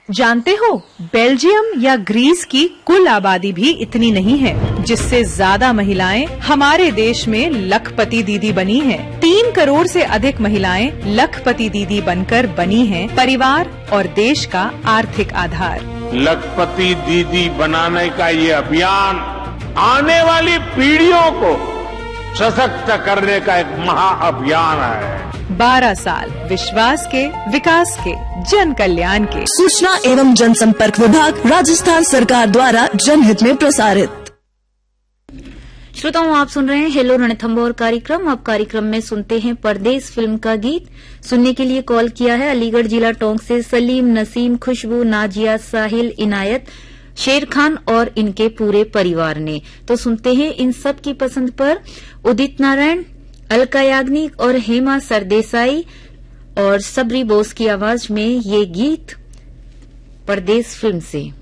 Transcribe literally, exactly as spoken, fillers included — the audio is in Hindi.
जानते हो, बेल्जियम या ग्रीस की कुल आबादी भी इतनी नहीं है, जिससे ज्यादा महिलाएं हमारे देश में लखपति दीदी बनी हैं। तीन करोड़ से अधिक महिलाएं लखपति दीदी बनकर बनी हैं परिवार और देश का आर्थिक आधार। लखपति दीदी बनाने का ये अभियान आने वाली पीढ़ियों को सशक्त करने का एक महाअभियान है। बारह साल विश्वास के, विकास के, जन कल्याण के। सूचना एवं जनसंपर्क विभाग, राजस्थान सरकार द्वारा जनहित में प्रसारित। श्रोताओं, आप सुन रहे हैं हेलो रणथंभौर कार्यक्रम। अब कार्यक्रम में सुनते हैं परदेस फिल्म का गीत। सुनने के लिए कॉल किया है अलीगढ़ जिला टोंक से सलीम, नसीम, खुशबू, नाजिया, साहिल, इनायत, शेर खान और इनके पूरे परिवार ने। तो सुनते हैं इन सब की पसंद पर उदित नारायण, अलका याग्निक और हेमा सरदेसाई और सबरी बोस की आवाज में ये गीत परदेस फिल्म से।